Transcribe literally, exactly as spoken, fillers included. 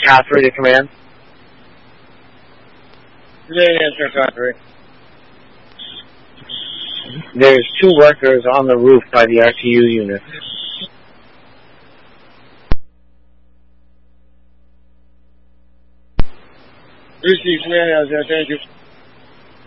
Catherine to command. Today answer, Catherine. There's two workers on the roof by the R T U unit. Received, command answer, thank you.